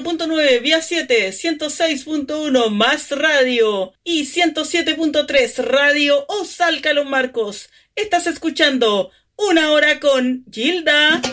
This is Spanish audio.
101.9 Vía 7, 106.1 Más Radio y 107.3 Radio Osalca Los Marcos. Estás escuchando Una Hora con Gilda.